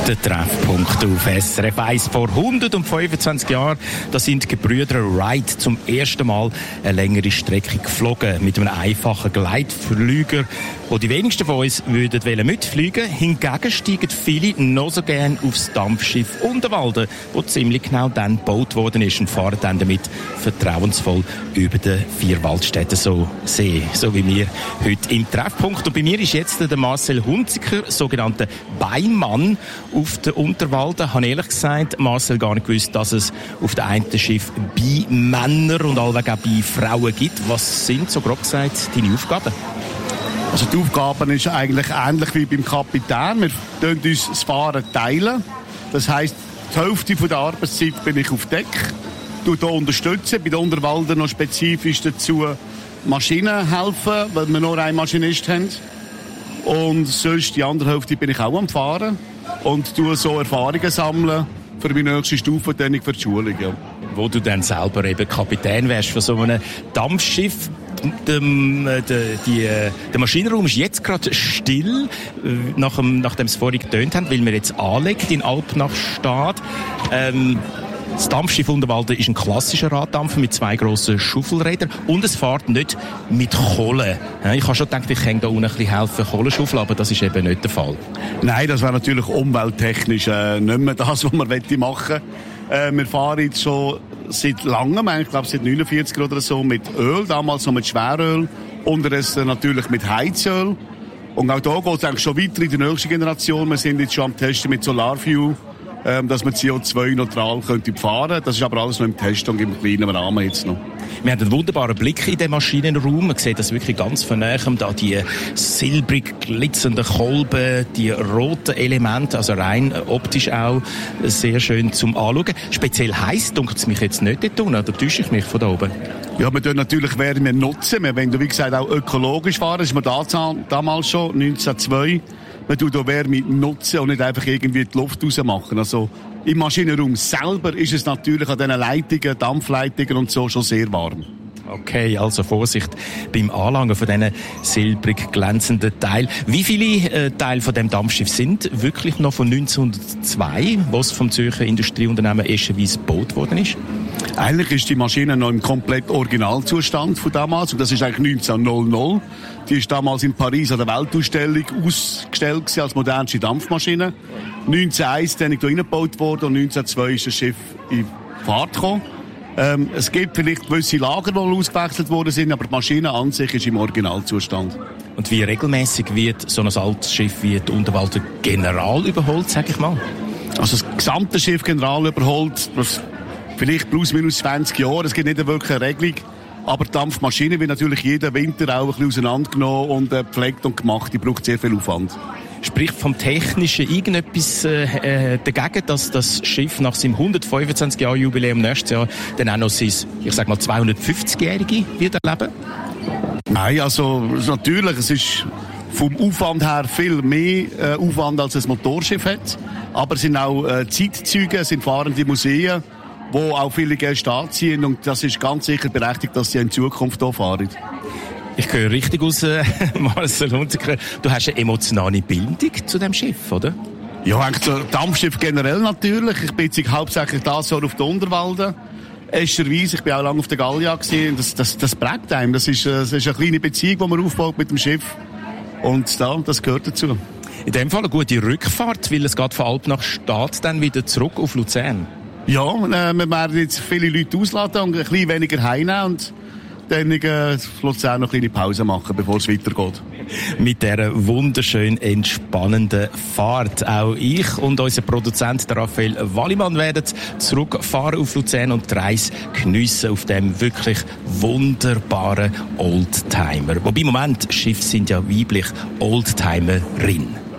Der Treffpunkt auf SRF 1 vor 125 Jahren. Da sind die Gebrüder Wright zum ersten Mal eine längere Strecke geflogen. Mit einem einfachen Gleitflüger, wo die wenigsten von uns würden mitfliegen. Hingegen steigen viele noch so gerne aufs Dampfschiff Unterwalden, wo ziemlich genau dann gebaut worden ist, und fahren dann damit vertrauensvoll über den Vierwaldstätten See, so wie wir heute im Treffpunkt. Und bei mir ist jetzt der Marcel Hunziker, sogenannter Beimann, auf der Unterwalden. Ich habe ehrlich gesagt, Marcel, gar nicht gewusst, dass es auf dem einen Schiff Beimänner und allweg auch Beifrauen gibt. Was sind, so grob gesagt, deine Aufgaben? Also die Aufgaben ist eigentlich ähnlich wie beim Kapitän. Wir teilen uns das Fahren teilen. Das heisst, die Hälfte der Arbeitszeit bin ich auf Deck. Ich unterstütze bei den Unterwalden noch spezifisch dazu Maschinen helfen, weil wir nur einen Maschinist haben. Und sonst die andere Hälfte bin ich auch am Fahren und tue so Erfahrungen sammeln für meine nächste Stufe, dann für die Schulung. Ja. Wo du dann selber eben Kapitän wärst von so einem Dampfschiff. Der Maschinenraum ist jetzt gerade still, nachdem es vorhin getönt haben, weil wir jetzt anlegt in Alpnachstad. Das Dampfschiff Unterwalden ist ein klassischer Raddampfer mit 2 grossen Schaufelrädern und es fährt nicht mit Kohle. Ich habe schon gedacht, ich kann da unten ein bisschen helfen, Kohle schaufeln, aber das ist eben nicht der Fall. Nein, das wäre natürlich umwelttechnisch nicht mehr das, was man machen wollen. Wir fahren jetzt schon seit langem, ich glaube seit 49 oder so, mit Öl, damals noch mit Schweröl, unterdessen natürlich mit Heizöl. Und auch da geht es eigentlich schon weiter in die nächste Generation. Wir sind jetzt schon am Testen mit Solarfuel, dass man CO2-neutral fahren könnte. Das ist aber alles noch im Test und im kleinen Rahmen jetzt noch. Wir haben einen wunderbaren Blick in den Maschinenraum. Man sieht das wirklich ganz von nahem. Da die silbrig glitzernden Kolben, die roten Elemente, also rein optisch auch sehr schön zum Anschauen. Speziell heiß dunkelt es mich jetzt nicht dort unten, oder täusche ich mich von da oben? Ja, wir tun natürlich Wärme nutzen. Wir wollen, wie gesagt, auch ökologisch fahren. Das ist mir damals schon, 1902. Man tut auch Wärme nutzen und nicht einfach irgendwie die Luft rausmachen. Also im Maschinenraum selber ist es natürlich an diesen Leitungen, Dampfleitungen und so schon sehr warm. Okay, also Vorsicht beim Anlangen von diesen silbrig glänzenden Teilen. Wie viele Teile von dem Dampfschiff sind wirklich noch von 1902, was vom Zürcher Industrieunternehmen Eschenwies gebaut worden ist? Eigentlich ist die Maschine noch im komplett Originalzustand von damals. Und das ist eigentlich 1900. Die ist damals in Paris an der Weltausstellung ausgestellt als modernste Dampfmaschine. 1901 dann hier reingebaut worden und 1902 ist das Schiff in Fahrt gekommen. Es gibt vielleicht gewisse Lager, die ausgewechselt worden sind, aber die Maschine an sich ist im Originalzustand. Und wie regelmäßig wird so ein altes Schiff wie die Unterwalden General überholt, sag ich mal? Also das gesamte Schiff General überholt, vielleicht plus minus 20 Jahre. Es gibt nicht wirklich eine Regelung. Aber die Dampfmaschine wird natürlich jeden Winter auch ein bisschen auseinandergenommen und gepflegt und gemacht. Die braucht sehr viel Aufwand. Spricht vom Technischen irgendetwas dagegen, dass das Schiff nach seinem 125-Jahr-Jubiläum nächstes Jahr dann auch noch sein, ich sag mal, 250-Jährige wird erleben? Nein, also natürlich, es ist vom Aufwand her viel mehr Aufwand, als ein Motorschiff hat. Aber es sind auch Zeitzeuge, es sind fahrende Museen, wo auch viele Gäste anziehen. Und das ist ganz sicher berechtigt, dass sie in Zukunft hier fahren. Ich höre richtig aus, Marcel Hunziker. Du hast eine emotionale Bindung zu dem Schiff, oder? Ja, eigentlich zu Dampfschiff generell natürlich. Ich bin jetzt hauptsächlich das Jahr auf der Unterwalden. Escherwies, ich bin auch lange auf der Gallia gewesen. Das prägt einem. Das ist eine kleine Beziehung, die man aufbaut mit dem Schiff. Und das gehört dazu. In dem Fall eine gute Rückfahrt, weil es geht von Alpnachstad dann wieder zurück auf Luzern. Ja, wir werden jetzt viele Leute ausladen und ein bisschen weniger heimnehmen und dann Luzern noch eine kleine Pause machen, bevor es weitergeht. Mit dieser wunderschön entspannenden Fahrt. Auch ich und unser Produzent Raphael Wallimann werden zurückfahren auf Luzern und die Reise geniessen auf dem wirklich wunderbaren Oldtimer. Wobei im Moment, Schiffe sind ja weiblich, Oldtimerin.